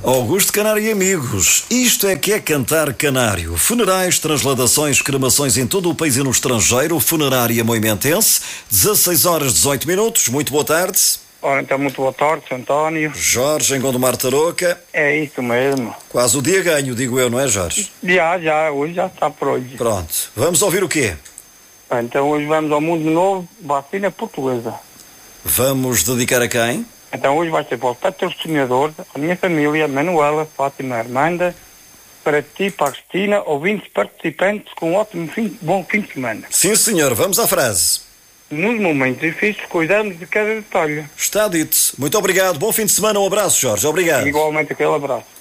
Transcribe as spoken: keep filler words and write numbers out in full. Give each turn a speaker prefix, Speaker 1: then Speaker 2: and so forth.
Speaker 1: Augusto Canário e amigos, isto é que é cantar canário. Funerais, transladações, cremações em todo o país e no estrangeiro. Funerária Moimentense, dezasseis horas dezoito minutos. Muito boa tarde.
Speaker 2: Ora, então, muito boa tarde, Sr. António.
Speaker 1: Jorge, em Gondomar Tarouca.
Speaker 2: É isso mesmo.
Speaker 1: Quase o dia ganho, digo eu, não é, Jorge?
Speaker 2: Já, já, hoje já está por hoje.
Speaker 1: Pronto, vamos ouvir o quê?
Speaker 2: Então, hoje vamos ao Mundo Novo, vacina portuguesa.
Speaker 1: Vamos dedicar a quem?
Speaker 2: Então, hoje vai ser para o patrocinador, a minha família, Manuela, Fátima, Armanda, para ti, para a Cristina, ouvintes participantes, com um ótimo fim, bom fim de semana.
Speaker 1: Sim, senhor, vamos à frase.
Speaker 2: Nos momentos difíceis, cuidamos de cada detalhe.
Speaker 1: Está dito. Muito obrigado. Bom fim de semana. Um abraço, Jorge. Obrigado.
Speaker 2: Igualmente, aquele abraço.